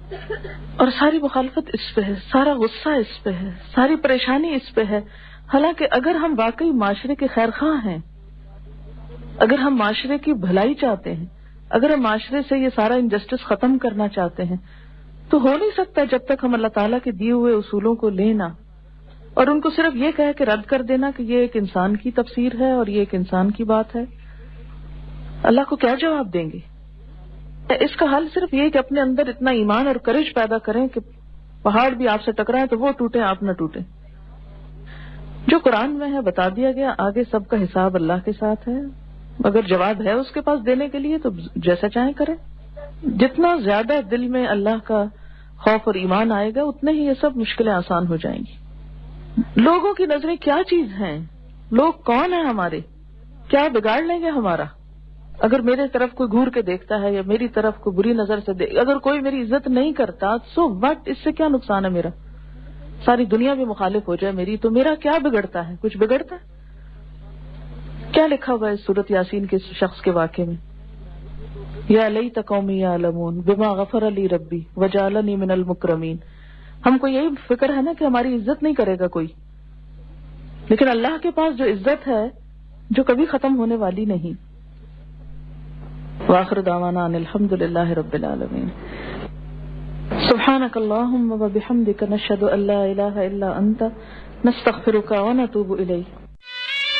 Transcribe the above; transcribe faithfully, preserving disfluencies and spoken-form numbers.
اور ساری مخالفت اس پہ ہے، سارا غصہ اس پہ ہے، ساری پریشانی اس پہ ہے. حالانکہ اگر ہم واقعی معاشرے کے خیر خواہ ہیں، اگر ہم معاشرے کی بھلائی چاہتے ہیں، اگر ہم معاشرے سے یہ سارا انجسٹس ختم کرنا چاہتے ہیں، تو ہو نہیں سکتا جب تک ہم اللہ تعالیٰ کے دیے ہوئے اصولوں کو لینا اور ان کو صرف یہ کہہ کے رد کر دینا کہ یہ ایک انسان کی تفسیر ہے اور یہ ایک انسان کی بات ہے. اللہ کو کیا جواب دیں گے؟ اس کا حل صرف یہ کہ اپنے اندر اتنا ایمان اور کرج پیدا کریں کہ پہاڑ بھی آپ سے ٹکرائیں تو وہ ٹوٹیں، آپ نہ ٹوٹیں. جو قرآن میں ہے بتا دیا گیا، آگے سب کا حساب اللہ کے ساتھ ہے. اگر جواب ہے اس کے پاس دینے کے لیے تو جیسا چاہیں کریں. جتنا زیادہ دل میں اللہ کا خوف اور ایمان آئے گا اتنے ہی یہ سب مشکلیں آسان ہو جائیں گی. لوگوں کی نظریں کیا چیز ہیں؟ لوگ کون ہیں ہمارے؟ کیا بگاڑ لیں گے ہمارا؟ اگر میرے طرف کوئی گھور کے دیکھتا ہے یا میری طرف کوئی بری نظر سے دیکھ، اگر کوئی میری عزت نہیں کرتا سو وٹ، اس سے کیا نقصان ہے میرا؟ ساری دنیا بھی مخالف ہو جائے میری تو میرا کیا بگڑتا ہے؟ کچھ بگڑتا ہے؟ کیا لکھا ہوا ہے اس سورۃ یاسین کے شخص کے واقعے میں؟ یا لیت قومی یعلمون بما غفر لی ربی وجعلنی من المکرمین. ہم کو یہی فکر ہے نا کہ ہماری عزت نہیں کرے گا کوئی، لیکن اللہ کے پاس جو عزت ہے جو کبھی ختم ہونے والی نہیں. وآخر دعوانا ان الحمد للہ رب العالمین. سبحانک اللہم وبحمدک نشہد ان لا الہ الا انت نستغفرک ونتوب الیک.